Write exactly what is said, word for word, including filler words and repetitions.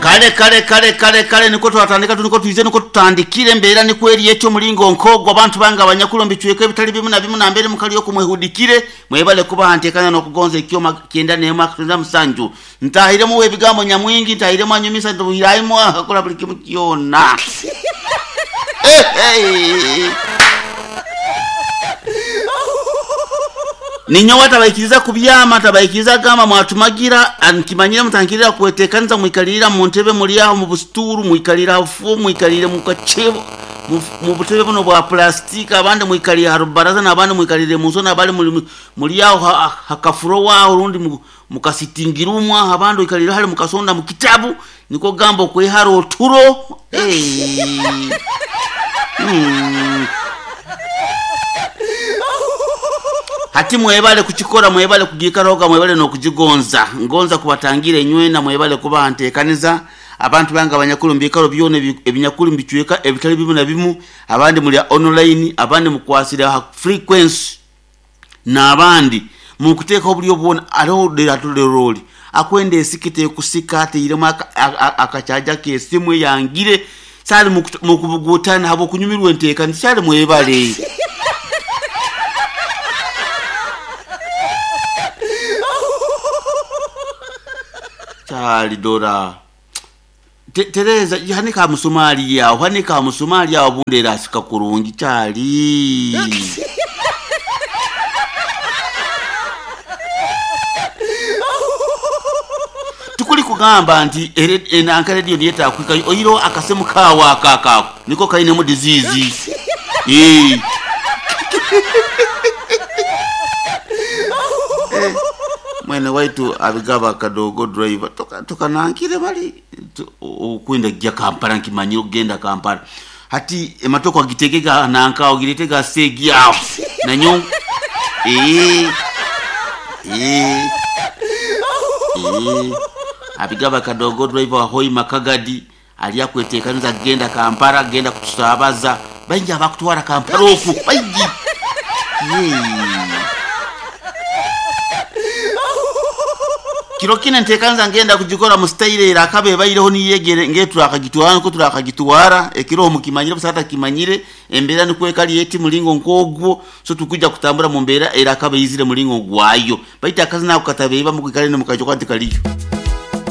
kale kale kale kale kale niko twatandika tuniko tuize niko tutandikire mbera ni kweli yecho mulingo nkogwa abantu banga abanyakulo mbichweke bitali bimu na bimu na mbere mukali yo kumwehudikire mwebale kuba hantekanya no kugonza ikioma kienda nema kutunda msanju ntahire mu webigambo nyamwingi ntahire mu anyumisa nduhiraimo akakora buli kimu kiona hey ninyo watabaikiriza kubyama tabaikiriza gama mwatumagira ankimanyira mutankirira kwetekanza muikalira mu ntebe muri aho mu busturu muikalira afu muikalire mu kachebo mu butebe buno bwa plastic abande muikalira harubaraza nabande muikalire mu zona bale muri aho hakafuro waho rundi mukasitingirumwa abande ikalira hali mukasonda mu kitabu niko gambo kwe haro turo eh hmm. Hati mwebale kuchikora mwebale kugikaroga mwebale no kujigonza ngonza kubatangire nywe na mwebale kuba antekaniza abantu banga abanyakuru mbikaro byone ebinyakuru mbichweka ebitali bimu na bimu abandi muri online abandi mukwasira frequency na abandi mukuteka obuliyo bona alo de atuleroli akwende esikite kusikate ile maka akachaja ke simu yangire sali mukubugutana habo kunyumirwe ntekani sali mwebale Chali dora Te, Tereza yanika musumali ya hanika musumali ya bunde rasika kurungi chali tukuli kugamba nti ena ankale dio dieta akwika oyiro akasemu kawa akaka niko kaine mu disease eh mwene waitu abigaba kadogo driver toka toka nankire mali ukwenda gya Kampala nkimanyi ogenda Kampala hati ematoko agitegeka nanka ogiretega segi yao nanyo eh eh eh abigaba kadogo driver hoi makagadi aliya kwetekanza genda Kampala genda kutusabaza banja bakutwara Kampala oku bayi eh kirokine ntekanza ngenda kujikora mu style ira kabe bayireho niyegere ngetu akagitwara ko turakagitwara ekiro mukimanyire busata kimanyire embera ni kwekali yeti mulingo nkogwo so tukuja kutambura mu mbera era kabe yizire mulingo gwayo baita kazi na kukatabe iba mukikale ne mukajo kwandi kaliyo